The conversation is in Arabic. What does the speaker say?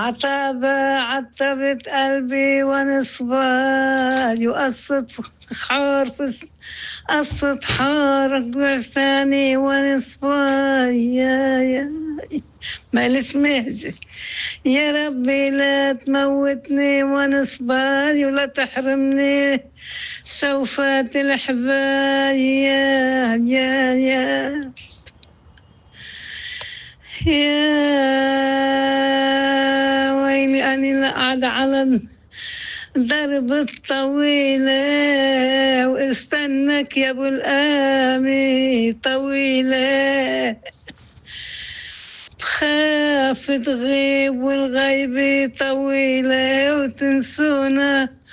عتبت قلبي وانا صباي وقصة حار قصة حار بلساني وانا صباي يا معلش مهجي. يا ربي لا تموتني وانا صباي ولا تحرمني شوفات الحباي يا ويلي أني لا قاعدة على درب الطويلة واستنك يا ابو القامي طويلة بخاف تغيب والغيبة طويلة وتنسونا